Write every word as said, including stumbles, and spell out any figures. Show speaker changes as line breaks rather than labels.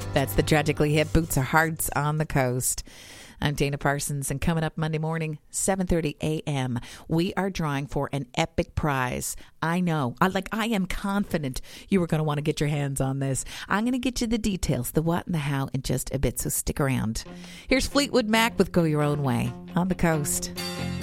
That's the Tragically Hip Boots Are Hearts on the Coast. I'm Dana Parsons, and coming up Monday morning, seven thirty a.m., we are drawing for an epic prize. I know. I like. I am confident you are going to want to get your hands on this. I'm going to get you the details, the what and the how, in just a bit, so stick around. Here's Fleetwood Mac with Go Your Own Way on the Coast.